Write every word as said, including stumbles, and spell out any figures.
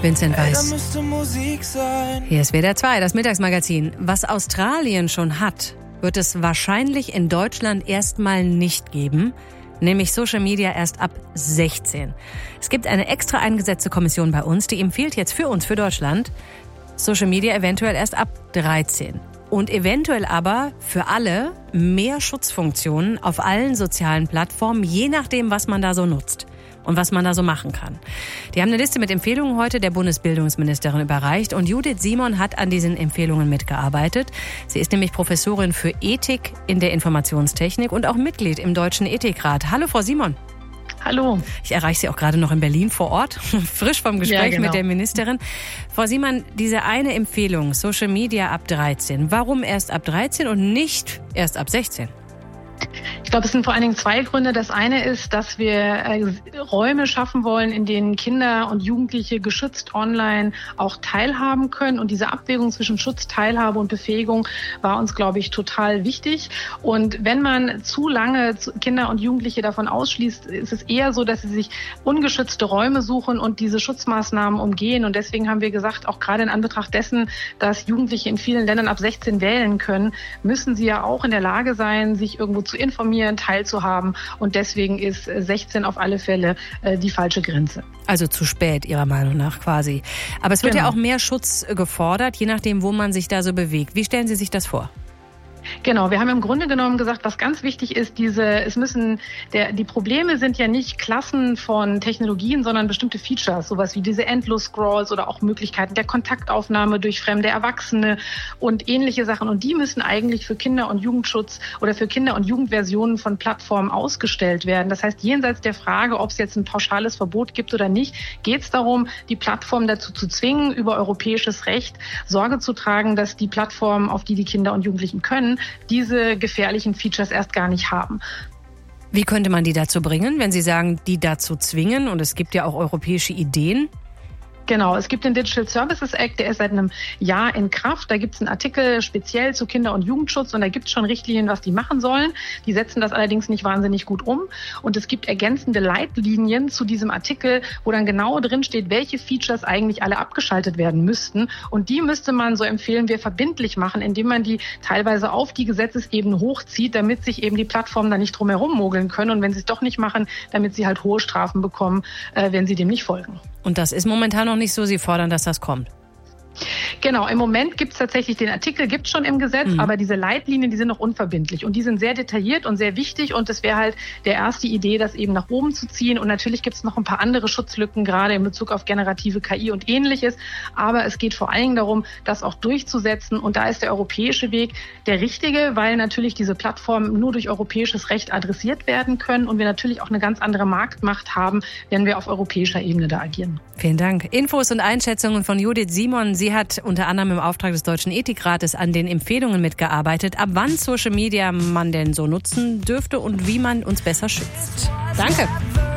Vincent Weiss. Hier ist W D R zwei, das Mittagsmagazin. Was Australien schon hat, wird es wahrscheinlich in Deutschland erstmal nicht geben, nämlich Social Media erst ab sechzehn. Es gibt eine extra eingesetzte Kommission bei uns, die empfiehlt jetzt für uns, für Deutschland, Social Media eventuell erst ab dreizehn. Und eventuell aber für alle mehr Schutzfunktionen auf allen sozialen Plattformen, je nachdem, was man da so nutzt und was man da so machen kann. Die haben eine Liste mit Empfehlungen heute der Bundesbildungsministerin überreicht und Judith Simon hat an diesen Empfehlungen mitgearbeitet. Sie ist nämlich Professorin für Ethik in der Informationstechnik und auch Mitglied im Deutschen Ethikrat. Hallo, Frau Simon. Hallo. Ich erreiche Sie auch gerade noch in Berlin vor Ort, frisch vom Gespräch ja, genau. mit der Ministerin. Frau Simon, diese eine Empfehlung, Social Media ab dreizehn, warum erst ab dreizehn und nicht erst ab sechzehn? Ich glaube, es sind vor allen Dingen zwei Gründe. Das eine ist, dass wir äh, Räume schaffen wollen, in denen Kinder und Jugendliche geschützt online auch teilhaben können. Und diese Abwägung zwischen Schutz, Teilhabe und Befähigung war uns, glaube ich, total wichtig. Und wenn man zu lange Kinder und Jugendliche davon ausschließt, ist es eher so, dass sie sich ungeschützte Räume suchen und diese Schutzmaßnahmen umgehen. Und deswegen haben wir gesagt, auch gerade in Anbetracht dessen, dass Jugendliche in vielen Ländern ab sechzehn wählen können, müssen sie ja auch in der Lage sein, sich irgendwo zu informieren, teilzuhaben. Und deswegen ist sechzehn auf alle Fälle äh, die falsche Grenze. Also zu spät, Ihrer Meinung nach quasi. Aber es wird genau. ja auch mehr Schutz gefordert, je nachdem, wo man sich da so bewegt. Wie stellen Sie sich das vor? Genau, wir haben im Grunde genommen gesagt, was ganz wichtig ist, diese, es müssen, der, die Probleme sind ja nicht Klassen von Technologien, sondern bestimmte Features, sowas wie diese Endlos-Scrolls oder auch Möglichkeiten der Kontaktaufnahme durch fremde Erwachsene und ähnliche Sachen. Und die müssen eigentlich für Kinder- und Jugendschutz oder für Kinder- und Jugendversionen von Plattformen ausgestellt werden. Das heißt, jenseits der Frage, ob es jetzt ein pauschales Verbot gibt oder nicht, geht es darum, die Plattform dazu zu zwingen, über europäisches Recht Sorge zu tragen, dass die Plattformen, auf die die Kinder und Jugendlichen können, diese gefährlichen Features erst gar nicht haben. Wie könnte man die dazu bringen, wenn Sie sagen, die dazu zwingen? Und es gibt ja auch europäische Ideen. Genau, es gibt den Digital Services Act, der ist seit einem Jahr in Kraft. Da gibt es einen Artikel speziell zu Kinder- und Jugendschutz und da gibt es schon Richtlinien, was die machen sollen. Die setzen das allerdings nicht wahnsinnig gut um. Und es gibt ergänzende Leitlinien zu diesem Artikel, wo dann genau drin steht, welche Features eigentlich alle abgeschaltet werden müssten. Und die müsste man, so empfehlen wir, verbindlich machen, indem man die teilweise auf die Gesetzesebene hochzieht, damit sich eben die Plattformen da nicht drumherum mogeln können. Und wenn sie es doch nicht machen, damit sie halt hohe Strafen bekommen, äh, wenn sie dem nicht folgen. Und das ist momentan noch nicht so. Sie fordern, dass das kommt. Genau, im Moment gibt es tatsächlich, den Artikel gibt es schon im Gesetz, mhm. aber diese Leitlinien, die sind noch unverbindlich und die sind sehr detailliert und sehr wichtig und es wäre halt der erste Idee, das eben nach oben zu ziehen und natürlich gibt es noch ein paar andere Schutzlücken, gerade in Bezug auf generative K I und ähnliches, aber es geht vor allen Dingen darum, das auch durchzusetzen und da ist der europäische Weg der richtige, weil natürlich diese Plattformen nur durch europäisches Recht adressiert werden können und wir natürlich auch eine ganz andere Marktmacht haben, wenn wir auf europäischer Ebene da agieren. Vielen Dank. Infos und Einschätzungen von Judith Simon. Sie hat unter anderem im Auftrag des Deutschen Ethikrates an den Empfehlungen mitgearbeitet, ab wann Social Media man denn so nutzen dürfte und wie man uns besser schützt. Danke.